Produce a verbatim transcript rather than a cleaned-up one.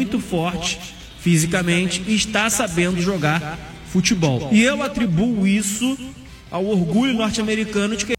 muito forte fisicamente e está sabendo jogar futebol. E eu atribuo isso ao orgulho norte-americano de querer